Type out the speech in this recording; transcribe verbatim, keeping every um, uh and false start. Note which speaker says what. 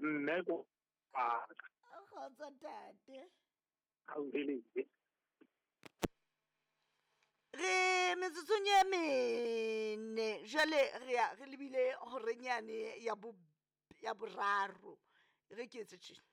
Speaker 1: mme ko a
Speaker 2: kgotsa tate
Speaker 1: a o heletse
Speaker 2: re metsotsong e mene jwale re ya re lebile horenyane ya bo ya boraro re ke etse tjena